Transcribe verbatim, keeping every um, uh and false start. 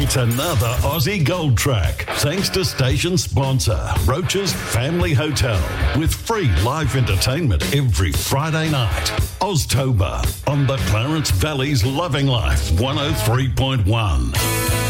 It's another Aussie Gold Track, thanks to station sponsor Roach's Family Hotel, with free live entertainment every Friday night. Oztober on the Clarence Valley's Loving Life one oh three point one.